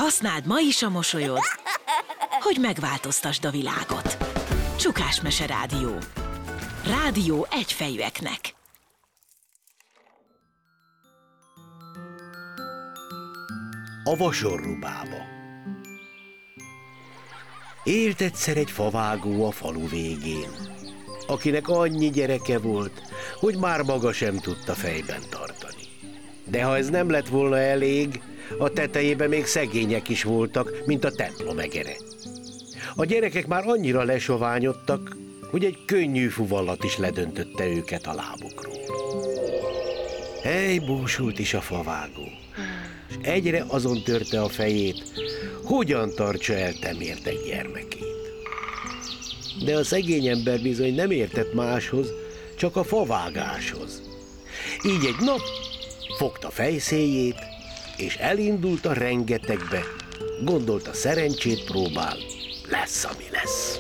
Használd ma is a mosolyod, hogy megváltoztasd a világot. Csukás Mese Rádió. Rádió egyfejűeknek. A vasorrubába. Élt egyszer egy favágó a falu végén, akinek annyi gyereke volt, hogy már maga sem tudta fejben tartani. De ha ez nem lett volna elég, a tetejében még szegények is voltak, mint a templom egere. A gyerekek már annyira lesoványodtak, hogy egy könnyű fuvallat is ledöntötte őket a lábukról. Búsult is a favágó, és egyre azon törte a fejét, hogyan tartsa el temértek gyermekét. De a szegény ember bizony nem értett máshoz, csak a favágáshoz. Így egy nap fogta fejszéjét, és elindult a rengetegbe, gondolta, szerencsét próbál, lesz, ami lesz.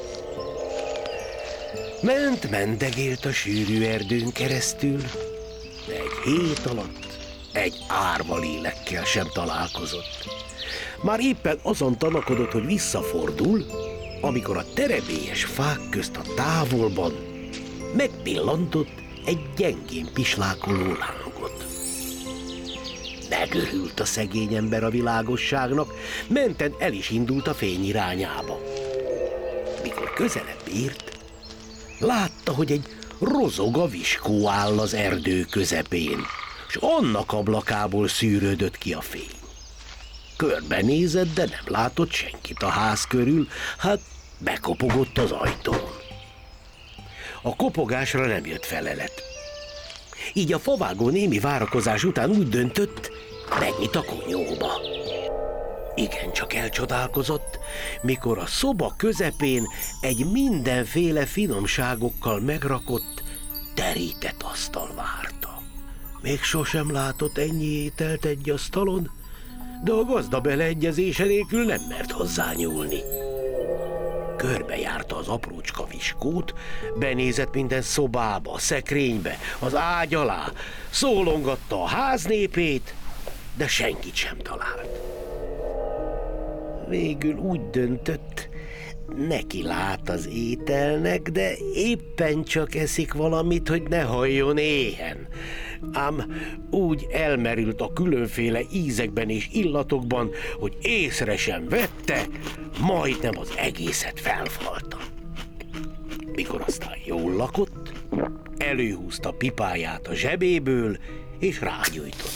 Mendegélt a sűrű erdőn keresztül, de egy hét alatt egy árva lélekkel sem találkozott. Már éppen azon tanakodott, hogy visszafordul, amikor a terebélyes fák közt a távolban megpillantott egy gyengén pislákoló lángot. Megörült a szegény ember a világosságnak, menten el is indult a fény irányába. Mikor közelebb ért, látta, hogy egy rozoga viskó áll az erdő közepén, s annak ablakából szűrődött ki a fény. Körbenézett, de nem látott senkit a ház körül, hát bekopogott az ajtón. A kopogásra nem jött felelet. Így a favágó némi várakozás után úgy döntött, megnyit a konyóba. Igencsak elcsodálkozott, mikor a szoba közepén egy mindenféle finomságokkal megrakott, terített asztal várta. Még sosem látott ennyi ételt egy asztalon, de a gazda beleegyezése nélkül nem mert hozzányúlni. Körbejárta az aprócska viskót, benézett minden szobába, szekrénybe, az ágy alá, szólongatta a ház népét, de senkit sem talált. Végül úgy döntött, neki lát az ételnek, de éppen csak eszik valamit, hogy ne halljon éhen. Ám úgy elmerült a különféle ízekben és illatokban, hogy észre sem vette, majdnem az egészet felfalta. Mikor aztán jól lakott, előhúzta pipáját a zsebéből, és rágyújtott.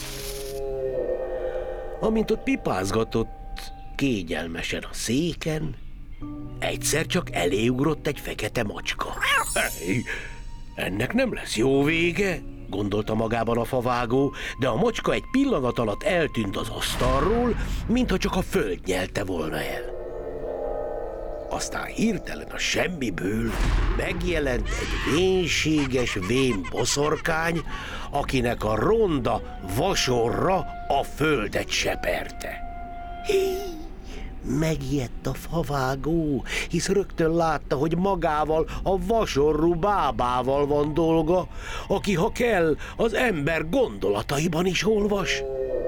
Amint ott pipázgatott kényelmesen a széken, egyszer csak eléugrott egy fekete macska. Ennek nem lesz jó vége, gondolta magában a favágó, de a macska egy pillanat alatt eltűnt az asztalról, mintha csak a föld nyelte volna el. Aztán hirtelen a semmiből megjelent egy vénséges, vén boszorkány, akinek a ronda vasorra a földet seperte. Megijedt a favágó, hisz rögtön látta, hogy magával a vasorrú bábával van dolga, aki, ha kell, az ember gondolataiban is olvas.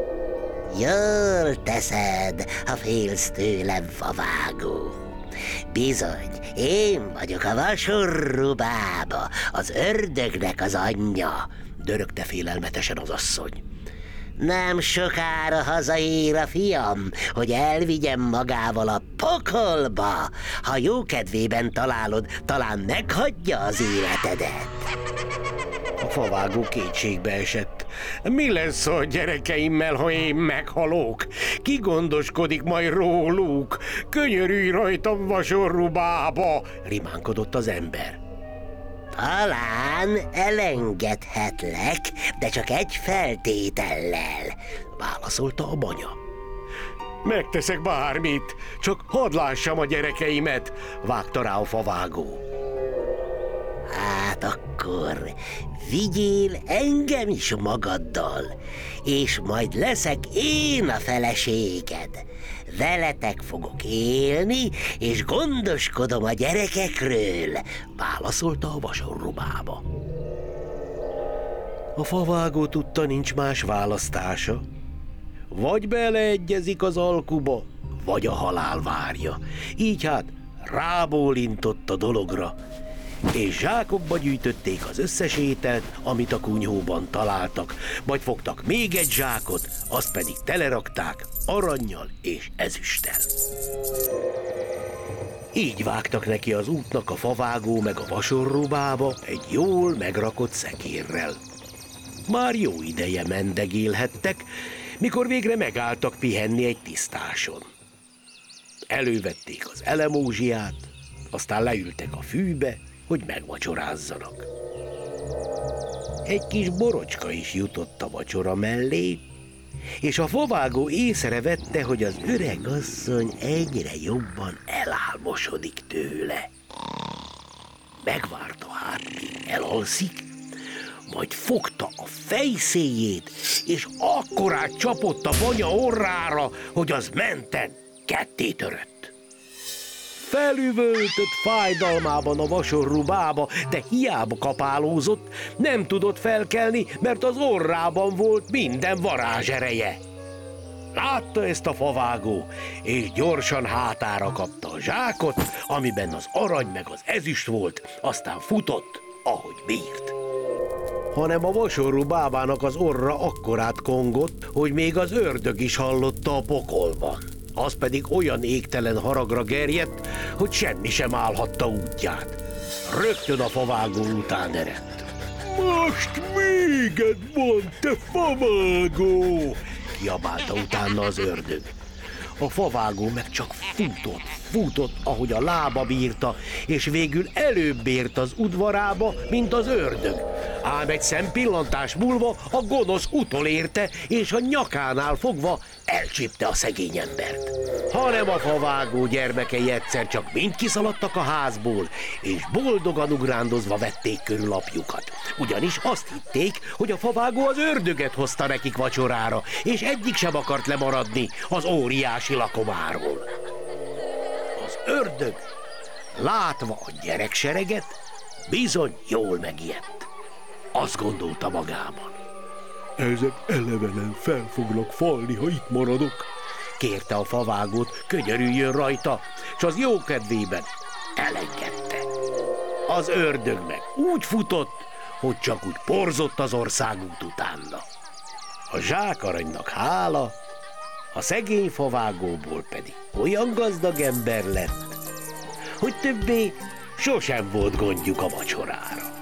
Jól teszed, ha félsz tőlem, favágó. Bizony, én vagyok a vasorrú bába, az ördögnek az anyja, dörögte félelmetesen az asszony. Nem sokára hazaér a fiam, hogy elvigyem magával a pokolba. Ha jókedvében találod, talán meghagyja az életedet. A favágó kétségbe esett. Mi lesz a gyerekeimmel, ha én meghalok? Ki gondoskodik majd róluk? Könyörülj rajtam, vasorrú bába! Rimánkodott az ember. Talán elengedhetlek, de csak egy feltétellel, válaszolta a banya. Megteszek bármit, csak hadd lássam a gyerekeimet, vágta rá a favágó. Hát akkor vigyél engem is magaddal, és majd leszek én a feleséged. Veletek fogok élni, és gondoskodom a gyerekekről, válaszolta a vasorrú bába. A favágó tudta, nincs más választása. Vagy beleegyezik az alkuba, vagy a halál várja. Így hát rábólintott a dologra, és zsákokba gyűjtötték az összes ételt, amit a kunyhóban találtak, majd fogtak még egy zsákot, azt pedig telerakták arannyal és ezüsttel. Így vágtak neki az útnak a favágó meg a vasorrubába egy jól megrakott szekérrel. Már jó ideje mendegélhettek, mikor végre megálltak pihenni egy tisztáson. Elővették az elemózsiát, aztán leültek a fűbe, hogy megvacsorázzanak. Egy kis borocska is jutott a vacsora mellé, és a favágó észrevette, hogy az öreg asszony egyre jobban elálmosodik tőle. Megvárta hát, míg elalszik, majd fogta a fejszéjét, és akkorát csapott a banya orrára, hogy az menten ketté törött. Felüvöltött fájdalmában a vasorrubába, de hiába kapálózott, nem tudott felkelni, mert az orrában volt minden varázsereje. Látta ezt a favágó, és gyorsan hátára kapta a zsákot, amiben az arany meg az ezüst volt, aztán futott, ahogy bírt. Hanem a vasorrubábának az orra akkorát kongott, hogy még az ördög is hallotta a pokolban. Az pedig olyan égtelen haragra gerjedt, hogy semmi sem állhatta útját. Rögtön a favágó után eredt. Most véged van, te favágó! Kiabálta utána az ördög. A favágó meg csak futott, ahogy a lába bírta, és végül előbb ért az udvarába, mint az ördög. Ám egy szempillantás múlva a gonosz utolérte, és a nyakánál fogva elcsípte a szegény embert. Hanem a favágó gyermekei egyszer csak mind kiszaladtak a házból, és boldogan ugrándozva vették körül apjukat. Ugyanis azt hitték, hogy a favágó az ördöget hozta nekik vacsorára, és egyik sem akart lemaradni az óriási lakomáról. Az ördög, látva a gyereksereget, bizony jól megijedt. Azt gondolta magában. Ezek elevenen fel fognak falni, ha itt maradok. Kérte a favágót, könyörüljön rajta, s az jó kedvében elengedte. Az ördög meg úgy futott, hogy csak úgy porzott az országút utána. A zsákaranynak hála, a szegény favágóból pedig olyan gazdag ember lett, hogy többé sosem volt gondjuk a vacsorára.